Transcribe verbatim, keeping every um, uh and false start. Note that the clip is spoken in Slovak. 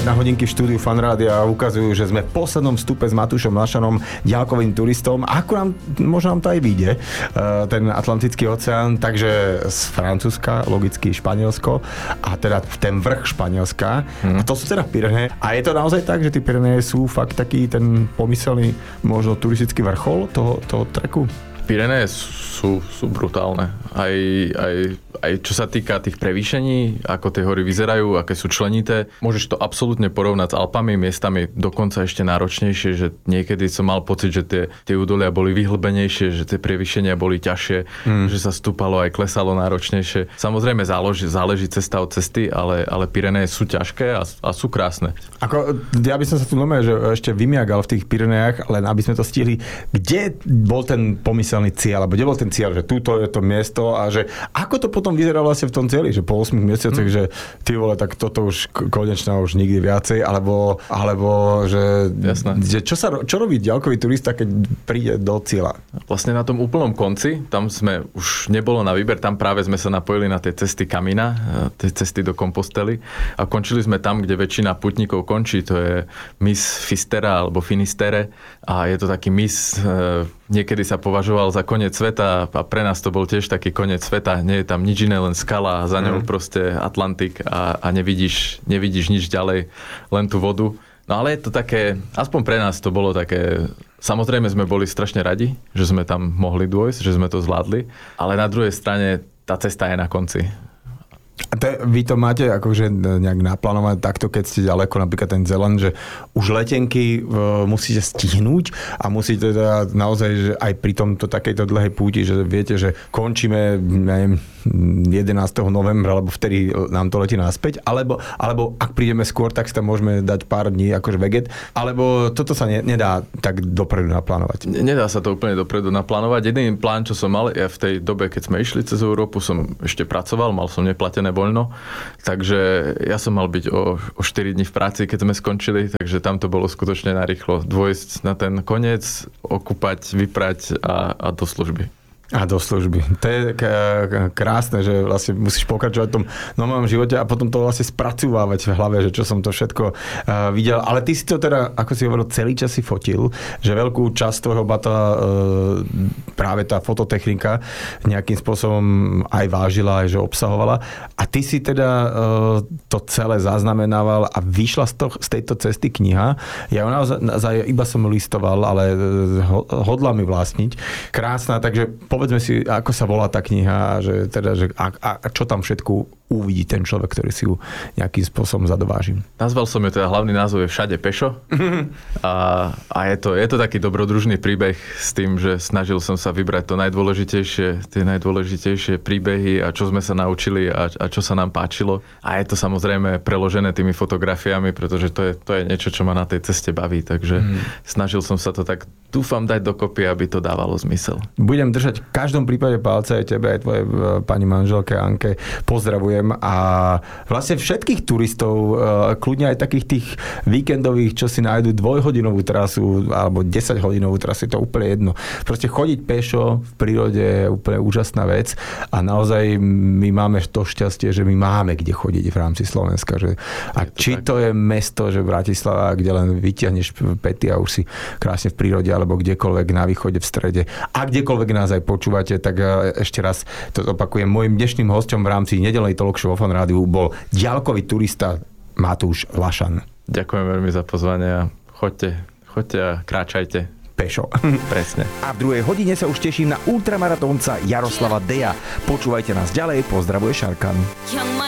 na hodinky v štúdiu Fanrádia a ukazujú, že sme v poslednom vstupe s Matúšom Lašanom, ďalkovým turistom. A ako nám, možno nám to aj vyjde, ten Atlantický oceán, takže z Francúzska, logicky Španielsko a teda ten vrch Španielska. Hmm. A to sú teda Pyreneje. A je to naozaj tak, že tí Pyreneje sú fakt taký ten pomyselný, možno turistický vrchol toho, toho treku? Pyreneje sú, sú brutálne. Aj, aj, aj čo sa týka tých prevýšení, ako tie hory vyzerajú, aké sú členité. Môžeš to absolútne porovnať s Alpami, miestami dokonca ešte náročnejšie, že niekedy som mal pocit, že tie, tie údolia boli vyhlbenejšie, že tie prevýšenia boli ťažšie, mm. že sa stúpalo aj klesalo náročnejšie. Samozrejme záleží, záleží cesta od cesty, ale, ale Pyreneje sú ťažké a, a sú krásne. Ako, ja by som sa tu nomel, že ešte vymiagal v tých Pyrenejach, len aby sme to stihli. Kde bol ten pomyselný cieľ, alebo kde bol ten cieľ, že túto je to miesto a že ako to potom vyzerá vlastne v tom cieli, že po ôsmich mesiacoch, mm. že ty vole, tak toto už konečná už nikdy viacej, alebo, alebo že, že čo, sa, čo robí ďalkový turista, keď príde do cieľa? Vlastne na tom úplnom konci, tam sme už nebolo na výber, tam práve sme sa napojili na tie cesty Kamina, tie cesty do Kompostely a končili sme tam, kde väčšina putníkov končí, to je mys Fistera alebo Finistere a je to taký mys, niekedy sa považoval za koniec sveta a pre nás to bol tiež taký koniec sveta. Nie je tam nič iné, len skala a za ňou mm. proste Atlantik a, a nevidíš, nevidíš nič ďalej, len tú vodu. No ale je to také, aspoň pre nás to bolo také, samozrejme sme boli strašne radi, že sme tam mohli dôjsť, že sme to zvládli, ale na druhej strane tá cesta je na konci. A te, vy to máte akože nejak naplánované takto, keď ste ďaleko, napríklad ten Zeland, že už letenky e, musíte stihnúť a musíte teda naozaj, že aj pri tomto takejto dlhej púti, že viete, že končíme, neviem, jedenásteho novembra, alebo vtedy nám to letí naspäť, alebo, alebo ak prídeme skôr, tak si tam môžeme dať pár dní akože veget, alebo toto sa ne, nedá tak dopredu naplánovať. Nedá sa to úplne dopredu naplánovať. Jediný plán, čo som mal, ja v tej dobe, keď sme išli cez Európu, som ešte pracoval, mal som neplatené voľno, takže ja som mal byť o, o štyri dni v práci, keď sme skončili, takže tam to bolo skutočne narýchlo dôjsť na ten koniec, okúpať, vyprať a, a do služby. A do služby. To je krásne, že vlastne musíš pokračovať v tom normálnom živote a potom to vlastne spracúvávať v hlave, že čo som to všetko uh, videl. Ale ty si to teda, ako si hovoril, celý čas si fotil, že veľkú časť tvojho bata uh, práve tá fototechnika nejakým spôsobom aj vážila, aj že obsahovala. A ty si teda uh, to celé zaznamenával a vyšla z, to, z tejto cesty kniha. Ja ju naozaj iba som listoval, ale hodla mi vlastniť. Krásna, takže povedzme si, ako sa volá tá kniha, že teda, že a, a čo tam všetko uvidí ten človek, ktorý si ju nejakým spôsobom zadováži. Nazval som ju teda, hlavný názov je Všade pešo. a, a je to, je to taký dobrodružný príbeh s tým, že snažil som sa vybrať to najdôležitejšie, tie najdôležitejšie príbehy a čo sme sa naučili a, a čo sa nám páčilo. A je to samozrejme preložené tými fotografiami, pretože to je, to je niečo, čo ma na tej ceste baví. Takže mm. snažil som sa to tak, dúfam, dať dokopy, aby to dávalo zmysel. Budem držať v každom prípade palce aj tebe, aj tvojej pani manželke Anke. Pozdravujem a vlastne všetkých turistov, kľudne aj takých tých víkendových, čo si nájdu dvojhodinovú trasu alebo desaťhodinovú trasu, je to úplne jedno. Proste chodiť pešo v prírode je úplne úžasná vec a naozaj my máme to šťastie, že my máme kde chodiť v rámci Slovenska. Že a či to je mesto, že Bratislava, kde len vyťahneš pety a už si krásne v prírode alebo kdekoľvek na východe, v strede a kdekoľvek nás aj počúvate, tak ešte raz to opakujem. Mojím dnešným hosťom v rámci nedeľnej talk show vo Fan rádiu bol ďalkový turista Matúš Lašan. Ďakujem veľmi za pozvanie a choďte, choďte a kráčajte. Pešo. Presne. A v druhej hodine sa už teším na ultramaratónca Jaroslava Deja. Počúvajte nás ďalej, pozdravuje Šarkan.